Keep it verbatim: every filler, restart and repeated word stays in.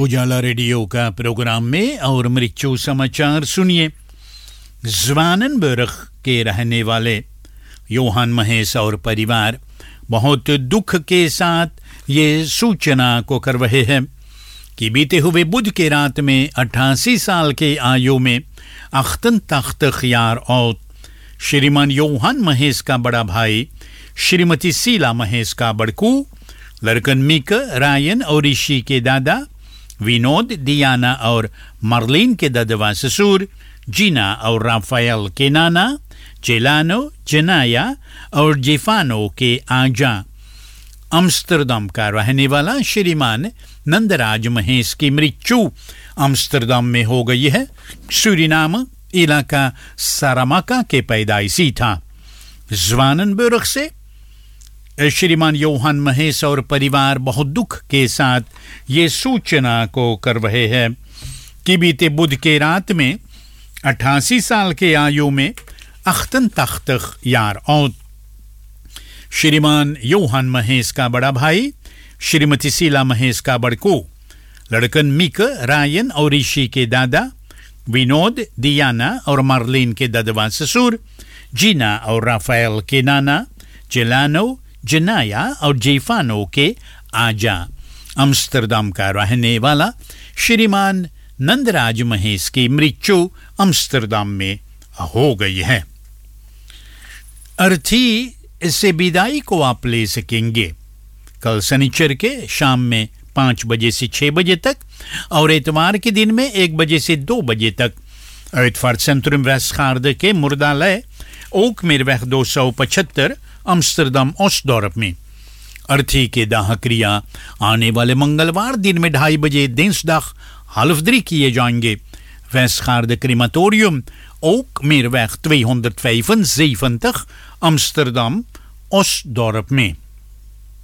उजाला रेडियो का प्रोग्राम में और मृत्यु समाचार सुनिए। ज़्वाननबर्ग के रहने वाले योहान महेश और परिवार बहुत दुख के साथ ये सूचना को कर रहे हैं कि बीते हुए बुध के रात में अट्ठासी साल के आयु में अख्तन तख्त खियार और श्रीमान योहान महेश का बड़ा भाई श्रीमती शीला महेश का बड़कू लड़कन मिक रायन और ऋषि के दादा विनोद दियाना और मर्लिन के दादवा ससुर जीना और राफेल के नाना चेलानो जनाया और जेफानो के आजा अम्स्टरडम का रहने वाला श्रीमान नंदराज महेश की मृत्यु अम्स्टरडम में हो गई है। सूरीनाम इलाका सारामाका के पैदाइशी था। ज़्वाननबर्ग से श्रीमान योहान महेश और परिवार बहुत दुख के साथ ये सूचना को कर रहे हैं कि बीते बुध के रात में अट्ठासी साल के आयु में अख्तन तख्त यार और श्रीमान योहान महेश का बड़ा भाई श्रीमती शीला महेश का बड़कू लड़कन मिक रायन और ऋषि के दादा विनोद दियाना और मर्लिन के दादवा ससुर जीना और राफेल के नाना चेलानो जनाया और जेफानो के आजा अम्स्टरडम का रहने वाला श्रीमान नंदराज महेश की मृत्यु अम्स्टरडम में हो गई है। अर्थी से विदाई को आप ले सकेंगे कल शनिचर के शाम में पाँच बजे से छह बजे तक और इतवार के दिन में एक बजे से दो बजे तक Uitvaartcentrum Westgaarde के मुर्दालय ओक मेरवeg दो सौ पचहत्तर अम्स्टरडम ओस्टडॉर्प में अर्थी के दाह क्रिया आने वाले मंगलवार दिन में ढाई बजे दिnsdag half drie किए जाएंगे। Westgaarde crematorium ओक मेरवeg tweehonderdvijfenzeventig अम्स्टरडम ओस्टडॉर्प में।